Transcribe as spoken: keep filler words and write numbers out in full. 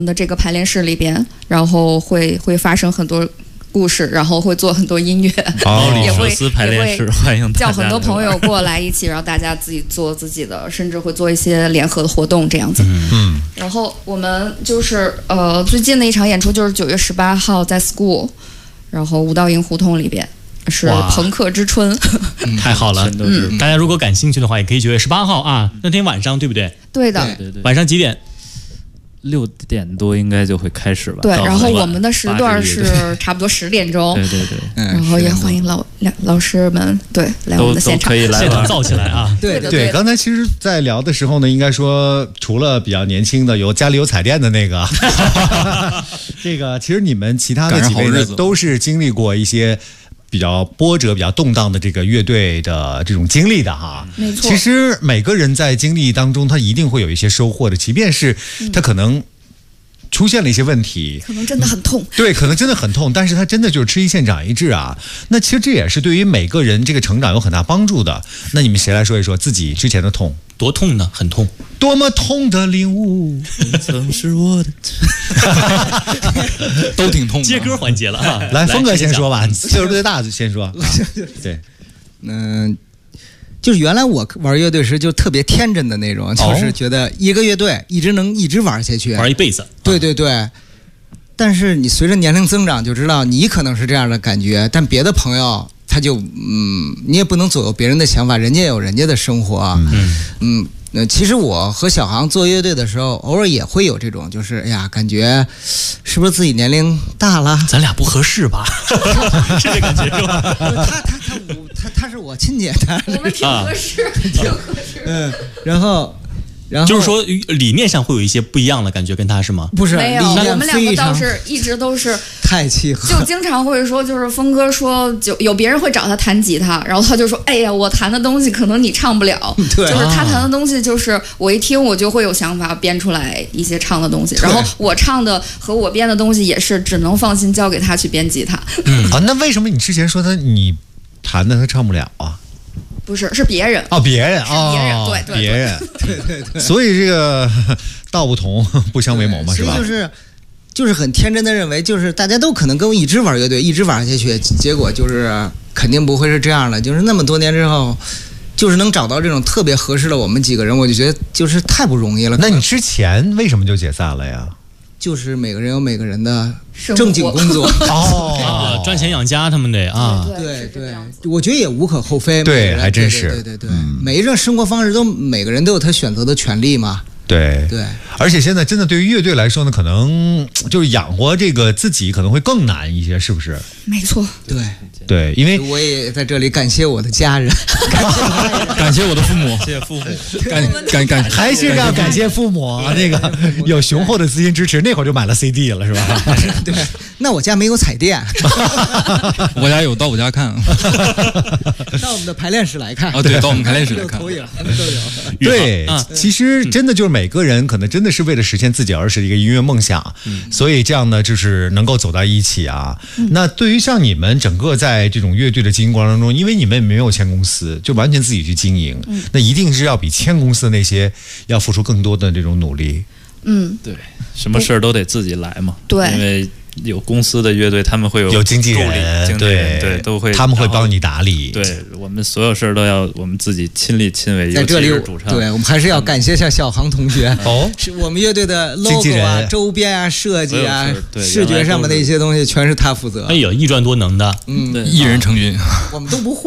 的这个排练室里边，然后会会发生很多故事，然后会做很多音乐， 哦、 也会斯排练室欢迎叫很多朋友过来一起，然后大家自己做自己的，甚至会做一些联合的活动这样子。 嗯， 然后我们就是呃最近的一场演出就是九月十八号在 School， 然后五道营胡同里边。是朋克之春， 嗯、太好了！嗯，大家如果感兴趣的话，也可以九月十八号啊，那天晚上对不对？ 对的， 对对对， 晚上几点？ 六点多应该就会开始吧。 对，然后我们的时段是差不多十点钟。 对对对， 嗯，然后也欢迎老老师们对来我们的现场， 可以来现场造起来啊！ 对对对，刚才其实，在聊的时候呢，应该说除了比较年轻的，有家里有彩电的那个，这个其实你们其他的几位呢，都是经历过一些比较波折、比较动荡的这个乐队的这种经历的哈， 没错。 其实每个人在经历当中，他一定会有一些收获的，即便是他可能出现了一些问题， 可能真的很痛， 对，可能真的很痛，但是他真的就是吃一堑长一智啊。那其实这也是对于每个人这个成长有很大帮助的。那你们谁来说一说自己之前的痛？ 多痛呢？很痛， 多么痛的领悟， 曾是我的，都挺痛的。 接歌环节了啊！ 来，峰哥先说吧，岁数最大的先说。对， 嗯。就是原来我玩乐队时就特别天真的那种，就是觉得一个乐队一直能一直玩下去， 玩一辈子。 对对对。但是你随着年龄增长就知道，你可能是这样的感觉，但别的朋友他就嗯，你也不能左右别人的想法，人家有人家的生活。嗯嗯。那其实我和小航做乐队的时候，偶尔也会有这种，就是哎呀，感觉是不是自己年龄大了？ 咱俩不合适吧？是这感觉是吧？ 他他他他他是我亲姐，他我们挺合适，啊、挺合适。 嗯，然后。然后就是说理念上会有一些不一样的感觉，跟他是吗？ 不是， 没有，我们两个倒是一直都是太契合， 就经常会说，就是峰哥说，就有别人会找他弹吉他，然后他就说，哎呀，我弹的东西可能你唱不了， 对， 就是他弹的东西，就是我一听我就会有想法，编出来一些唱的东西，然后我唱的和我编的东西也是只能放心交给他去编吉他。 嗯，啊，那为什么你之前说他你弹的他唱不了啊？ 不是，是别人哦，别人哦，别人，对对， 别人， 对对对， 所以这个道不同不相为谋嘛，是吧？ 就是，就是很天真的认为，就是大家都可能跟我一直玩乐队，一直玩下去，结果就是肯定不会是这样的。就是那么多年之后，就是能找到这种特别合适的我们几个人，我就觉得就是太不容易了。 那你之前为什么就解散了呀？ 就是每个人有每个人的正经工作哦啊，赚钱养家，他们得啊， 对对，我觉得也无可厚非， 对，还真是， 对对对，嗯、每一种生活方式都每个人都有他选择的权利嘛。 对对， 而且现在真的对于乐队来说呢，可能就是养活这个自己可能会更难一些，是不是？ 没错， 对对，因为我也在这里感谢我的家人， 感谢感谢我的父母， 谢谢父母， 感感感还是要感谢父母，那个有雄厚的资金支持，那会儿就买了 C D 了，是吧？ 对，那我家没有彩电， 我家有，到我家看， 到我们的排练室来看。 哦，对，到我们排练室来看， 投影都有。 对，其实真的就是每个人可能真的是为了实现自己儿时的一个音乐梦想，嗯、所以这样呢，就是能够走到一起啊。嗯、那对于像你们整个在这种乐队的经营过程当中，因为你们没有签公司，就完全自己去经营，嗯、那一定是要比签公司的那些要付出更多的这种努力。 嗯， 对，什么事儿都得自己来嘛。 对， 因为有公司的乐队，他们会有有经纪人， 经纪人对，都会他们会帮你打理。 对，我们所有事儿都要我们自己亲力亲为， 在这里主唱。 对，我们还是要感谢一下小航同学哦， 是我们乐队的 logo 啊、周边啊、设计啊、视觉上面的一些东西，全是他负责。 哎呦，一专多能的， 嗯， 一人成军， 我们都不会。